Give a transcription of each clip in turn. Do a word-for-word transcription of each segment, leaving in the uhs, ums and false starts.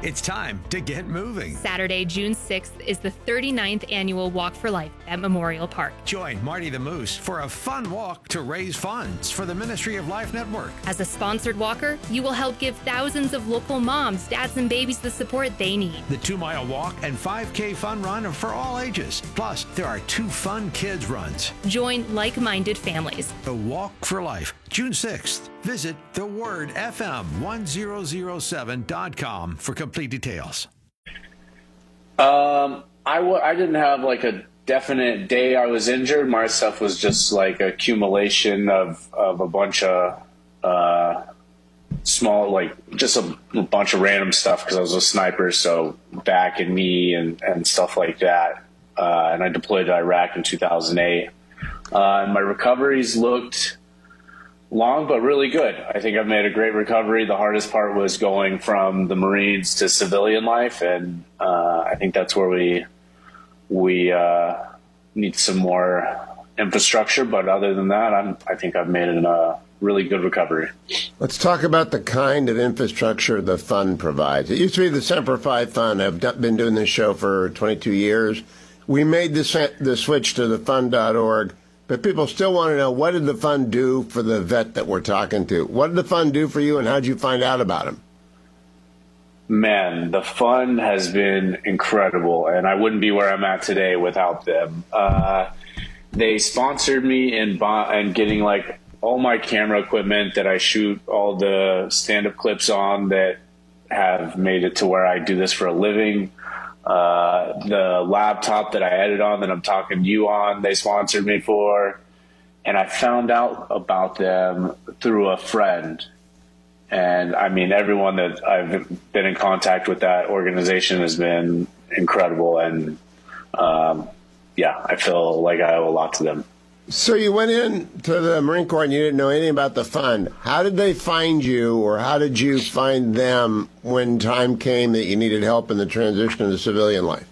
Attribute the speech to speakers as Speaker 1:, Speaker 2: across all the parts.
Speaker 1: It's time to get moving.
Speaker 2: Saturday, June sixth is the thirty-ninth annual Walk for Life at Memorial Park.
Speaker 1: Join Marty the Moose for a fun walk to raise funds for the Ministry of Life Network.
Speaker 2: As a sponsored walker, you will help give thousands of local moms, dads, and babies the support they need.
Speaker 1: The two-mile walk and five K fun run are for all ages. Plus, there are two fun kids runs.
Speaker 2: Join like-minded families.
Speaker 1: The Walk for Life, June sixth. Visit the word f m one thousand seven dot com for complete details.
Speaker 3: Um, I, w- I didn't have like a definite day I was injured. My stuff was just like accumulation of, of a bunch of uh, small, like just a, a bunch of random stuff because I was a sniper, so back and knee and, and stuff like that. Uh, and I deployed to Iraq in two thousand eight. Uh, and my recoveries looked long, but really good. I think I've made a great recovery. The hardest part was going from the Marines to civilian life, and uh, I think that's where we we uh, need some more infrastructure. But other than that, I'm, I think I've made a really good recovery.
Speaker 4: Let's talk about the kind of infrastructure the fund provides. It used to be the Semper Fi Fund. I've been doing this show for twenty-two years. We made the, the switch to the fund dot org. But people still want to know, what did the fund do for the vet that we're talking to? What did the fund do for you, and how did you find out about him?
Speaker 3: Man, the fund has been incredible, and I wouldn't be where I'm at today without them. Uh, they sponsored me in, bo- in getting like all my camera equipment that I shoot all the stand-up clips on that have made it to where I do this for a living. Uh, the laptop that I edit on that I'm talking to you on, they sponsored me for. And I found out about them through a friend. And I mean, everyone that I've been in contact with that organization has been incredible. And um, yeah, I feel like I owe a lot to them.
Speaker 4: So you went in to the Marine Corps and you didn't know anything about the fund. How did they find you, or how did you find them when time came that you needed help in the transition to civilian life?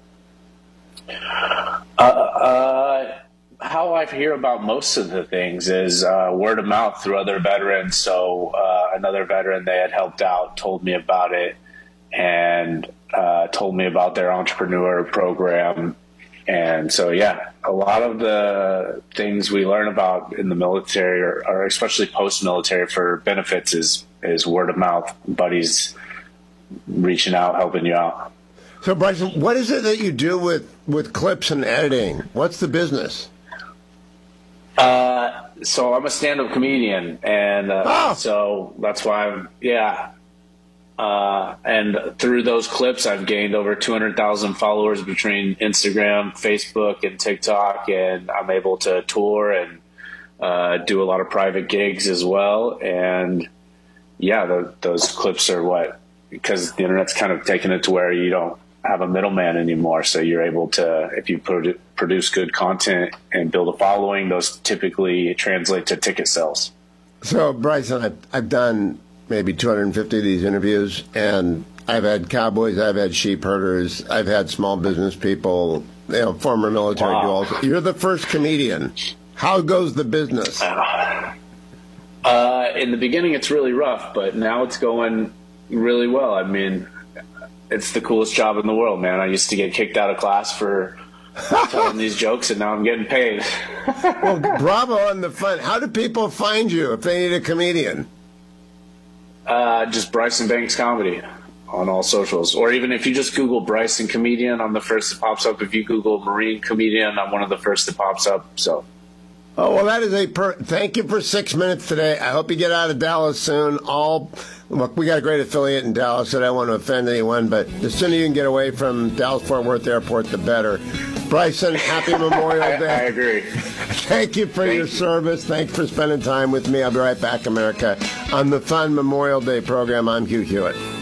Speaker 3: Uh, uh, how I hear about most of the things is uh, word of mouth through other veterans. So uh, another veteran they had helped out told me about it and uh, told me about their entrepreneur program. And so, yeah, a lot of the things we learn about in the military, or, or especially post-military for benefits, is, is word of mouth, buddies reaching out, helping you out.
Speaker 4: So, Bryson, what is it that you do with, with clips and editing? What's the business?
Speaker 3: Uh, so I'm a stand-up comedian, and uh,
Speaker 4: oh.
Speaker 3: so that's why I'm, yeah. Uh, and through those clips, I've gained over two hundred thousand followers between Instagram, Facebook, and TikTok, and I'm able to tour and uh, do a lot of private gigs as well. And yeah, the, those clips are what, because the internet's kind of taken it to where you don't have a middleman anymore. So you're able to, if you produ- produce good content and build a following, those typically translate to ticket sales.
Speaker 4: So, Bryson, I've, I've done maybe two hundred fifty of these interviews, and I've had cowboys, I've had sheep herders, I've had small business people, you know, former military
Speaker 3: wow.
Speaker 4: duels. You're the first comedian. How goes the business?
Speaker 3: Uh, in the beginning, it's really rough, but now it's going really well. I mean, it's the coolest job in the world, man. I used to get kicked out of class for telling these jokes, and now I'm getting paid.
Speaker 4: Well, bravo on the fun. How do people find you if they need a comedian?
Speaker 3: Uh, just Bryson Banks Comedy on all socials. Or even if you just Google Bryson Comedian, I'm the first that pops up. If you Google Marine Comedian, I'm one of the first that pops up. So.
Speaker 4: Oh, well, that is a per- thank you for six minutes today. I hope you get out of Dallas soon. All look, we got a great affiliate in Dallas, so I don't want to offend anyone, but the sooner you can get away from Dallas-Fort Worth Airport, the better. Bryson, happy Memorial Day.
Speaker 3: I, I agree.
Speaker 4: Thank you for
Speaker 3: Thank
Speaker 4: your
Speaker 3: you.
Speaker 4: service. Thanks for spending time with me. I'll be right back, America, on the fun Memorial Day program. I'm Hugh Hewitt.